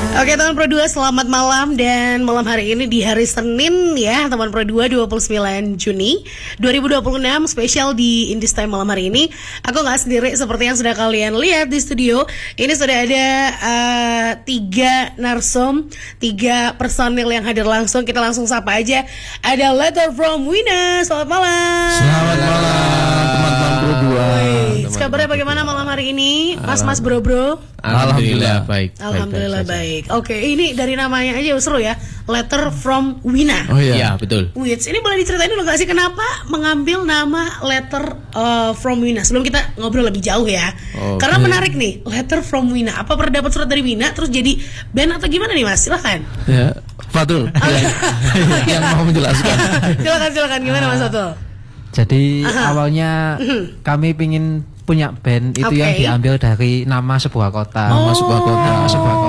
Oke teman Pro 2, selamat malam. Dan malam hari ini di hari Senin ya teman Pro 2, 29 Juni 2026, spesial di Indis Time malam hari ini. Aku gak sendiri seperti yang sudah kalian lihat di studio. Ini sudah ada 3 narsum, 3 personil yang hadir langsung. Kita langsung sapa aja. Ada Letter from Wina. Selamat malam. Selamat malam teman-teman Pro 2. Kabarnya bagaimana malam hari ini, Mas bro? Alhamdulillah baik. Alhamdulillah baik. Oke, ini dari namanya aja seru ya. Letter from Wina. Oh iya, betul. Wits, ini boleh diceritain dulu gak sih kenapa mengambil nama Letter from Wina? Sebelum kita ngobrol lebih jauh ya. Karena menarik nih, Letter from Wina. Apa pernah dapat surat dari Wina terus jadi band atau gimana nih Mas? Silahkan. Ya, Fatul. Yang mau menjelaskan. Silakan gimana Mas Fatul? Jadi awalnya kami pingin punya band itu yang diambil dari nama sebuah kota. Nama sebuah kota. Nama sebuah